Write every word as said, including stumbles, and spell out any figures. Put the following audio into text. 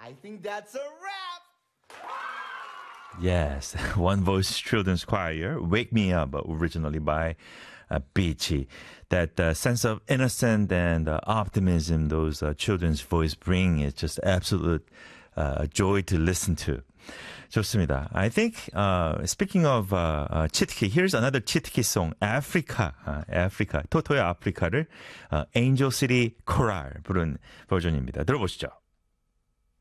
I think that's a wrap. Yes, One Voice Children's Choir, Wake Me Up, originally by uh, Beachy. That uh, sense of innocence and uh, optimism those uh, children's voice bring is just absolute uh, joy to listen to. 좋습니다. I think, uh, speaking of uh, uh, 치트키, here's another 치트키 song, Africa. Uh, Africa. 토토의 아프리카를 uh, Angel City Choral 부른 버전입니다. 들어보시죠.